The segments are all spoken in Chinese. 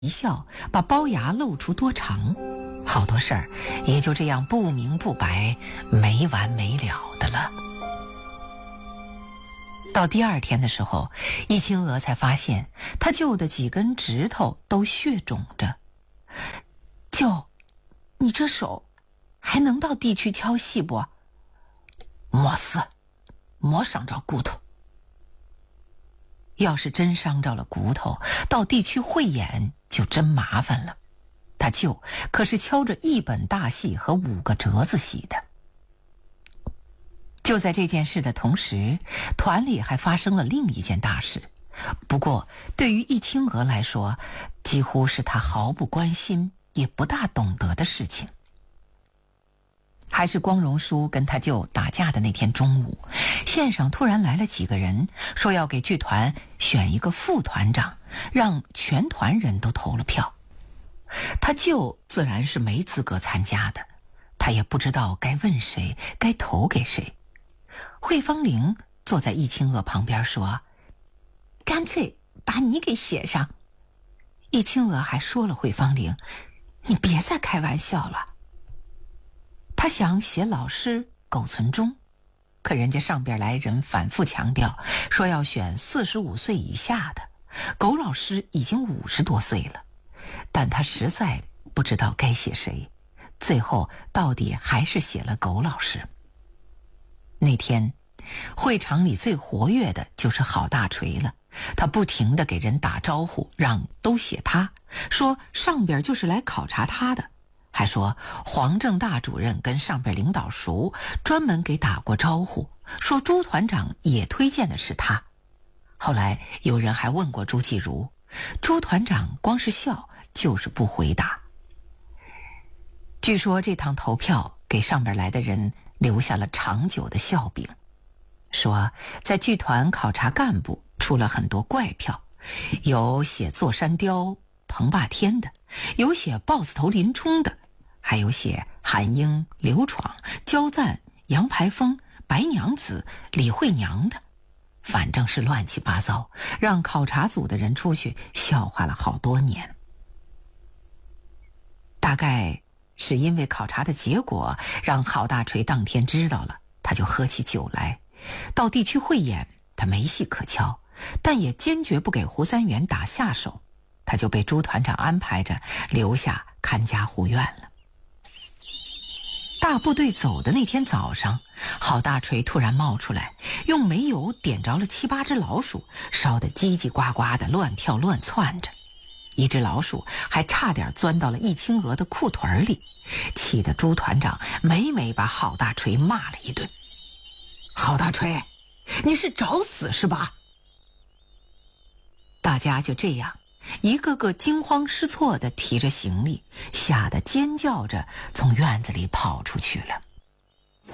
一笑，把龅牙露出多长，好多事儿也就这样不明不白，没完没了的了。到第二天的时候，易清娥才发现他舅的几根指头都血肿着。舅，你这手还能到地区敲细不？没事，没伤着骨头。要是真伤着了骨头，到地区汇演就真麻烦了。他舅可是敲着1本大戏和5个折子戏的。就在这件事的同时，团里还发生了另一件大事，不过对于易清娥来说，几乎是他毫不关心也不大懂得的事情。还是光荣叔跟他舅打架的那天中午，县上突然来了几个人，说要给剧团选一个副团长，让全团人都投了票。他舅自然是没资格参加的，他也不知道该问谁，该投给谁。惠芳玲坐在易清娥旁边说：“干脆把你给写上。”易清娥还说了惠芳玲：“你别再开玩笑了。”他想写老师苟存忠，可人家上边来人反复强调，说要选45岁以下的，苟老师已经50多岁了，但他实在不知道该写谁，最后到底还是写了苟老师。那天会场里最活跃的就是郝大锤了，他不停地给人打招呼，让都写他，说上边就是来考察他的，还说黄正大主任跟上边领导熟，专门给打过招呼，说朱团长也推荐的是他。后来有人还问过朱继如，朱团长光是笑，就是不回答。据说这趟投票给上边来的人留下了长久的笑柄，说在剧团考察干部出了很多怪票，有写座山雕彭霸天的，有写豹子头林冲的，还有写韩英、刘闯、焦赞、杨排风、白娘子、李慧娘的，反正是乱七八糟，让考察组的人出去笑话了好多年。大概是因为考察的结果让郝大锤当天知道了，他就喝起酒来。到地区汇演他没戏可敲，但也坚决不给胡三元打下手，他就被朱团长安排着留下看家护院了。大部队走的那天早上，郝大锤突然冒出来，用煤油点着了7、8只老鼠，烧得叽叽呱呱的乱跳乱窜着。一只老鼠还差点钻到了易清娥的裤腿里，气得朱团长每把郝大锤骂了一顿。郝大锤，你是找死是吧？大家就这样一个个惊慌失措地提着行李，吓得尖叫着从院子里跑出去了。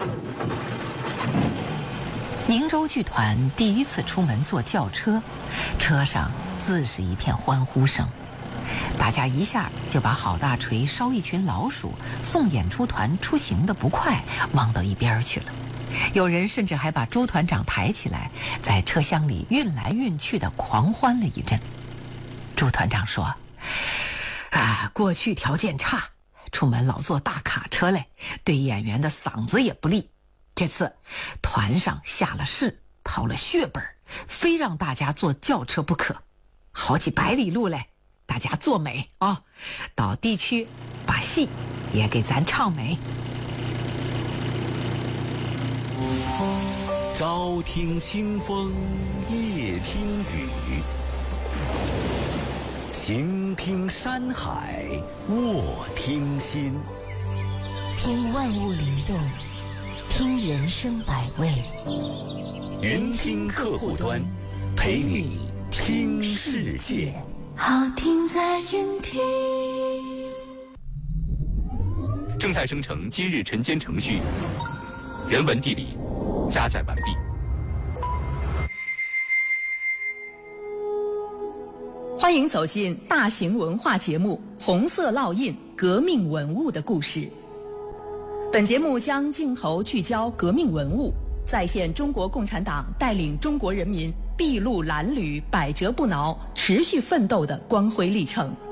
宁州剧团第一次出门坐轿车，车上自是一片欢呼声。大家一下就把郝大锤烧一群老鼠送演出团出行的不快忘到一边去了。有人甚至还把朱团长抬起来，在车厢里运来运去的狂欢了一阵。朱团长说：“过去条件差，出门老坐大卡车嘞，对演员的嗓子也不利。这次团上下了誓，掏了血本，非让大家坐轿车不可，好几百里路嘞，大家坐美啊，到地区把戏也给咱唱美。” 朝听清风，夜听雨，行听山海，卧听心。 听万物灵动，听人生百味。 云听客户端，陪你听世界。 好听在云听。 正在生成今日晨间程序，人文地理加载完毕。 欢迎走进大型文化节目《红色烙印：革命文物的故事》。本节目将镜头聚焦革命文物，再现中国共产党带领中国人民筚路蓝缕、百折不挠、持续奋斗的光辉历程。